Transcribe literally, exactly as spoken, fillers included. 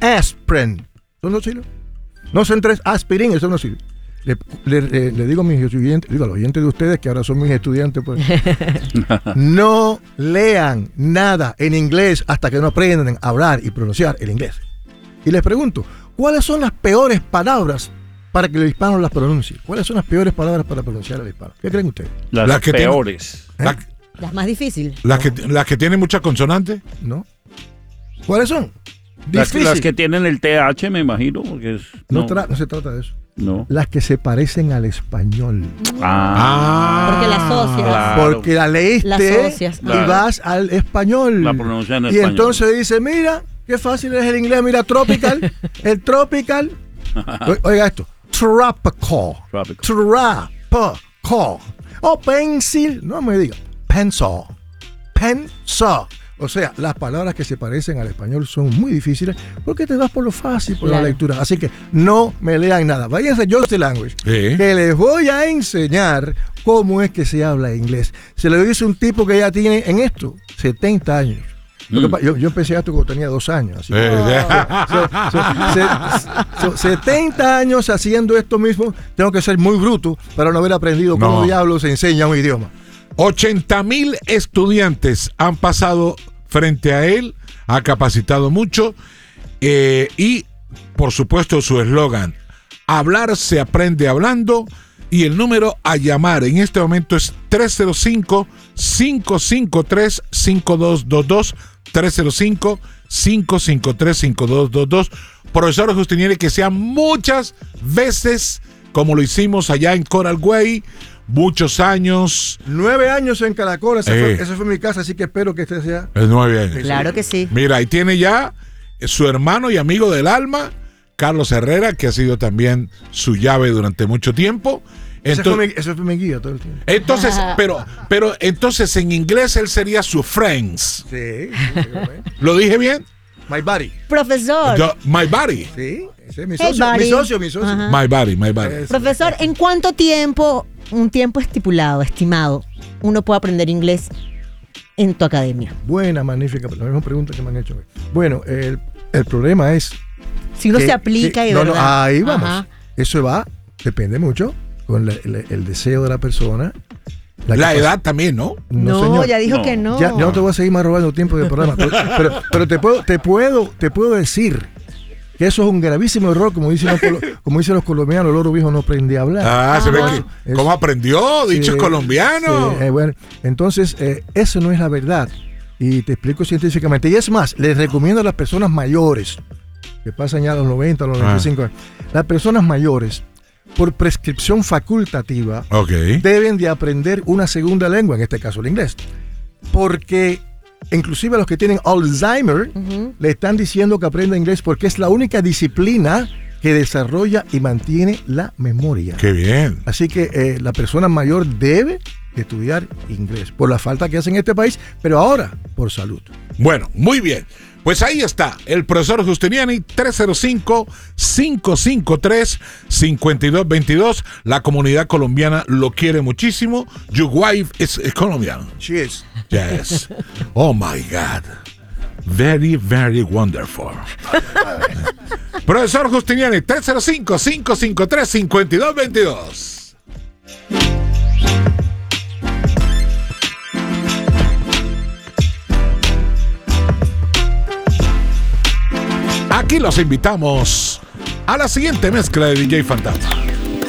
aspirin. ¿Eso no sirve? No son tres aspirin, eso no sirve. Le, le, le, le digo a mis oyentes, digo a los oyentes de ustedes que ahora son mis estudiantes, pues, no lean nada en inglés hasta que no aprendan a hablar y pronunciar el inglés. Y les pregunto, ¿cuáles son las peores palabras para que el hispano las pronuncie? ¿Cuáles son las peores palabras para pronunciar al hispano? ¿Qué creen ustedes? Las, las que peores. Tiene, ¿eh? la, las más difíciles. ¿Las no. que, las que tienen muchas consonantes? No. ¿Cuáles son? Las, las que tienen el T H, me imagino. Porque es, no, no. Tra- no se trata de eso. No. Las que se parecen al español. Ah. Porque la asocias. Claro. Porque la leíste la asocias, y claro. vas al español. La pronuncias en y español. Y entonces dice, mira, qué fácil es el inglés. Mira, tropical. El tropical. Oiga esto. Tropical. Tropical. O pencil. No me diga. Pencil. Pencil. O sea, las palabras que se parecen al español son muy difíciles porque te vas por lo fácil, por claro. la lectura. Así que no me lean nada. Váyanse a Just Language, ¿sí? Que les voy a enseñar cómo es que se habla inglés. Se lo dice un tipo que ya tiene en esto setenta años. Mm. Que, yo, yo empecé esto cuando tenía dos años. Así que, eh. so, so, so, so, setenta años haciendo esto mismo. Tengo que ser muy bruto para no haber aprendido no. cómo diablos se enseña un idioma. ochenta mil estudiantes han pasado frente a él, ha capacitado mucho eh, y, por supuesto, su eslogan, hablar se aprende hablando, y el número a llamar en este momento es tres cero cinco, cinco cinco tres, cinco dos dos dos, tres cero cinco, cinco cinco tres, cinco dos dos dos. Profesor Justiniani, que sean muchas veces como lo hicimos allá en Coral Way. Muchos años. Nueve años en Caracol, esa, eh. fue, esa fue mi casa, así que espero que este sea. Es nueve años. Claro que sí. Mira, ahí tiene ya su hermano y amigo del alma, Carlos Herrera, que ha sido también su llave durante mucho tiempo. Entonces, ese, fue mi, ese fue mi guía todo el tiempo. Entonces, pero, pero entonces en inglés él sería su friends. Sí. ¿Lo dije bien? My buddy. Profesor. Yo, my buddy. Sí, ese es mi hey, socio, buddy. mi socio, mi socio. Uh-huh. My buddy, my buddy. Eso. Profesor, ¿en cuánto tiempo, un tiempo estipulado, estimado, uno puede aprender inglés en tu academia? Buena, magnífica, la misma pregunta que me han hecho. Bueno, el, el problema es... Si uno que, se aplica que, y no, verdad. No, ahí vamos. Ajá. Eso va, depende mucho con la, el, el deseo de la persona. La, la edad también, ¿no? No, no ya dijo no. que no. Ya, ya no te voy a seguir más robando tiempo del programa. Pero, pero, pero te puedo, te puedo, te puedo decir que eso es un gravísimo error, como dicen los, como dicen los colombianos, el loro viejo no aprende a hablar. Ah, ah se ve que, ¿cómo aprendió? Dicho sí, colombiano. Sí, eh, bueno, entonces, eh, eso no es la verdad. Y te explico científicamente. Y es más, les recomiendo a las personas mayores, que pasan ya a los noventa, a los noventa y cinco años, las personas mayores, por prescripción facultativa, okay. deben de aprender una segunda lengua, en este caso el inglés. Porque inclusive a los que tienen Alzheimer, uh-huh. le están diciendo que aprenda inglés porque es la única disciplina que desarrolla y mantiene la memoria. ¡Qué bien! Así que eh, la persona mayor debe estudiar inglés, por la falta que hace en este país, pero ahora por salud. Bueno, muy bien. Pues ahí está, el profesor Justiniani, tres cero cinco, cinco cinco tres, cinco dos dos dos. La comunidad colombiana lo quiere muchísimo. Your wife is Colombian. She is. Yes. Oh my God. Very, very wonderful. Profesor Justiniani, tres cero cinco, cinco cinco tres, cinco dos dos dos. Aquí los invitamos a la siguiente mezcla de D J Fantasma.